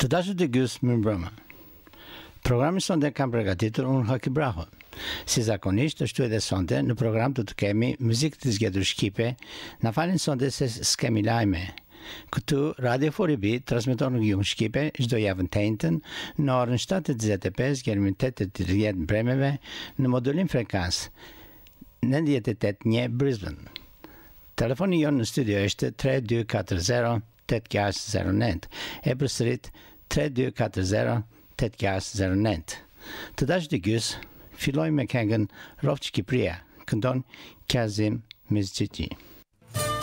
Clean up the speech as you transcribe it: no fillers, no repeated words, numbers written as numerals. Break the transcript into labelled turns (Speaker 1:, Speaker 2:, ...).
Speaker 1: Të dashur të gjys mirëmbrëma. Programi sonte kam përgatitur unë Haki Braho. Si zakonisht ashtu edhe sonte në program do të kemi muzikë të zgjedhur shqipe. Na falin sonte se s'kemi lajme. Këtu Radio Foribi transmeton në gjuhën shqipe çdo javë të njëjtën në orën 7:45 deri në 8:30 bremeve në modulim frekans 98.1 Brisbane. Telefoni jonë në studio është 3240 8609 e përsërit 3240 8609. Të dashur të gjys, fillojmë me këngën Rroftë Shqipëria, këndon Kazim Mizgjici.